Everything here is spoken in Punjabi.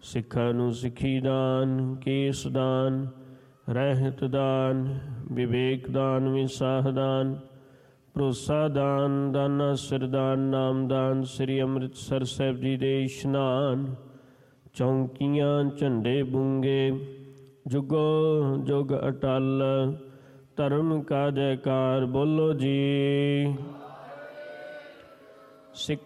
ਸਿੱਖਾਂ ਨੂੰ ਸਿੱਖੀ ਦਾਨ, ਕੇਸ ਦਾਨ, ਰਹਿਤ ਦਾਨ, ਵਿਵੇਕ ਦਾਨ, ਵਿਸਾਹ ਦਾਨ, ਭਰੋਸਾ ਦਾਨ, ਦਾਨਾ ਸਿਰ ਦਾਨ, ਨਾਮਦਾਨ, ਸ੍ਰੀ ਅੰਮ੍ਰਿਤਸਰ ਸਾਹਿਬ ਜੀ ਦੇ ਇਸ਼ਨਾਨ, ਚੌਂਕੀਆਂ, ਝੰਡੇ ਬੁੰਗੇ, ਜੁਗੋ ਜੁਗ ਅਟਲ, ਧਰਮ ਕਾ ਜੈਕਾਰ ਬੋਲੋ ਜੀ। ਸਿੱਖ